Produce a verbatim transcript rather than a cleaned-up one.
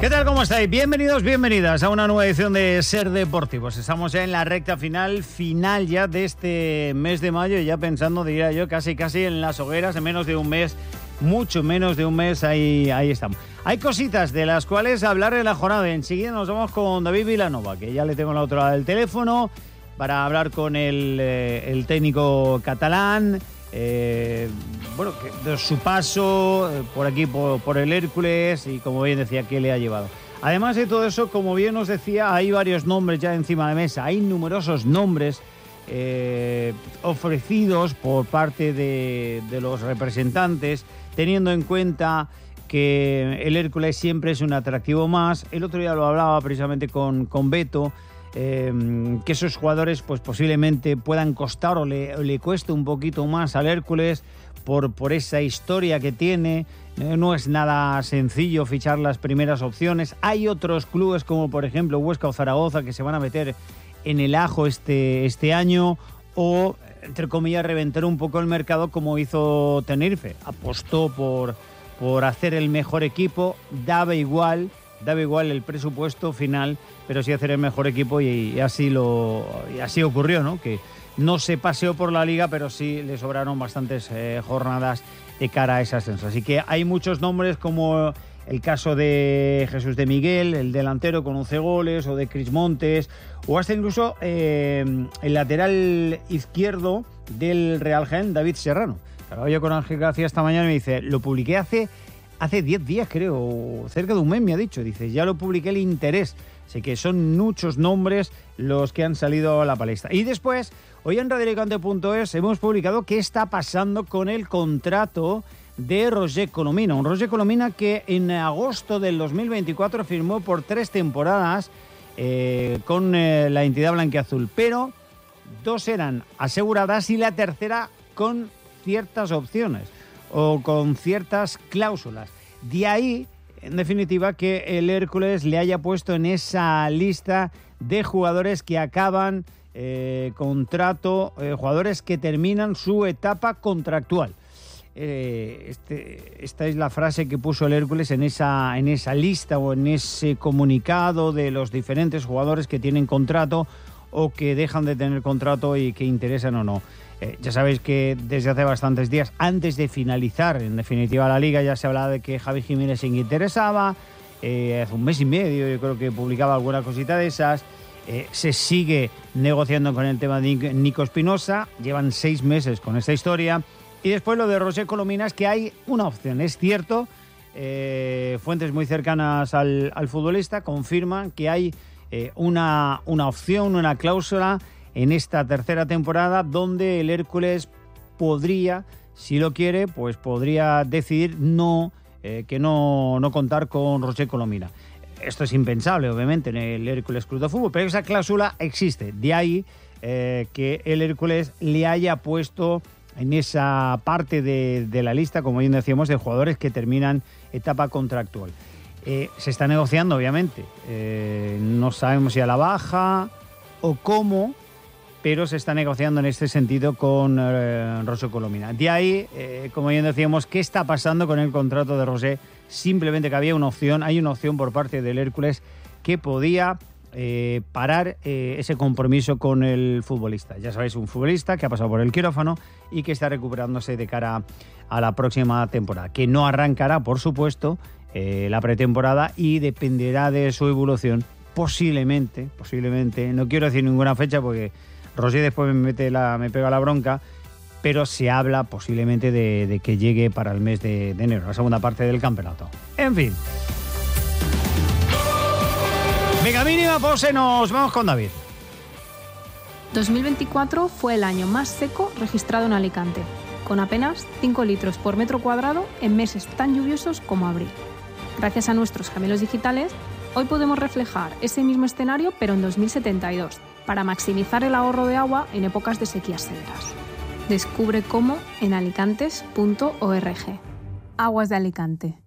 ¿Qué tal? ¿Cómo estáis? Bienvenidos, bienvenidas a una nueva edición de Ser Deportivos. Estamos ya en la recta final, final ya de este mes de mayo, y ya pensando, diría yo, casi casi en las hogueras, en menos de un mes, mucho menos de un mes, ahí, ahí estamos. Hay cositas de las cuales hablar en la jornada. Enseguida nos vamos con David Vilanova, que ya le tengo en la otra lado del teléfono, para hablar con el, eh, el técnico catalán. Eh, bueno, de su paso eh, por aquí, por, por el Hércules, y como bien decía, qué le ha llevado. Además de todo eso, como bien os decía, hay varios nombres ya encima de mesa, hay numerosos nombres eh, ofrecidos por parte de, de los representantes, teniendo en cuenta que el Hércules siempre es un atractivo más. El otro día lo hablaba precisamente con, con Beto, Eh, que esos jugadores pues posiblemente puedan costar o le, o le cueste un poquito más al Hércules por, por esa historia que tiene. Eh, no es nada sencillo fichar las primeras opciones. Hay otros clubes como por ejemplo Huesca o Zaragoza que se van a meter en el ajo este, este año, o entre comillas reventar un poco el mercado como hizo Tenerife. Apostó por, por hacer el mejor equipo, daba igual daba igual el presupuesto final, pero sí hacer el mejor equipo, y, y así lo y así ocurrió, ¿no? Que no se paseó por la liga, pero sí le sobraron bastantes eh, jornadas de cara a ese ascenso. Así que hay muchos nombres, como el caso de Jesús de Miguel, el delantero con once goles, o de Cris Montes, o hasta incluso eh, el lateral izquierdo del Real Jaén, David Serrano. Hablaba yo con Ángel García esta mañana y me dice, lo publiqué hace Hace diez días, creo, cerca de un mes me ha dicho. Dice, ya lo publiqué el interés. Así que son muchos nombres los que han salido a la palestra. Y después, hoy en radio alicante punto es hemos publicado qué está pasando con el contrato de Roger Colomina. Un Roger Colomina que en agosto del dos mil veinticuatro firmó por tres temporadas eh, con eh, la entidad blanquiazul. Pero dos eran aseguradas y la tercera con ciertas opciones o con ciertas cláusulas. De ahí, en definitiva, que el Hércules le haya puesto en esa lista de jugadores que acaban eh, contrato, eh, jugadores que terminan su etapa contractual. Eh, este, esta es la frase que puso el Hércules en esa, en esa lista o en ese comunicado de los diferentes jugadores que tienen contrato o que dejan de tener contrato y que interesan o no. Eh, ya sabéis que desde hace bastantes días, antes de finalizar en definitiva la liga, ya se hablaba de que Javi Jiménez se interesaba. Eh, hace un mes y medio yo creo que publicaba alguna cosita de esas. Eh, se sigue negociando con el tema de Nico Espinosa. Llevan seis meses con esta historia. Y después lo de Roger Colomina es que hay una opción. Es cierto, eh, fuentes muy cercanas al, al futbolista confirman que hay eh, una, una opción, una cláusula en esta tercera temporada donde el Hércules podría, si lo quiere, pues podría decidir no eh, que no, no contar con Roger Colomina. Esto es impensable, obviamente, en el Hércules Club de Fútbol, pero esa cláusula existe. De ahí eh, que el Hércules le haya puesto en esa parte de, de la lista, como bien decíamos, de jugadores que terminan etapa contractual. Eh, se está negociando, obviamente. Eh, no sabemos si a la baja o cómo, pero se está negociando en este sentido con eh, Roger Colomina. De ahí, eh, como bien decíamos, ¿qué está pasando con el contrato de Roger? Simplemente que había una opción, hay una opción por parte del Hércules que podía eh, parar eh, ese compromiso con el futbolista. Ya sabéis, un futbolista que ha pasado por el quirófano y que está recuperándose de cara a la próxima temporada, que no arrancará, por supuesto, eh, la pretemporada, y dependerá de su evolución. Posiblemente, posiblemente, no quiero decir ninguna fecha porque Roger después me, mete la, me pega la bronca, pero se habla posiblemente de, de que llegue para el mes de, de enero, la segunda parte del campeonato. En fin. Venga, mínima pose, nos vamos con David. dos mil veinticuatro fue el año más seco registrado en Alicante, con apenas cinco litros por metro cuadrado en meses tan lluviosos como abril. Gracias a nuestros gemelos digitales, hoy podemos reflejar ese mismo escenario, pero en dos mil setenta y dos, para maximizar el ahorro de agua en épocas de sequías severas. Descubre cómo en alicantes punto org. Aguas de Alicante.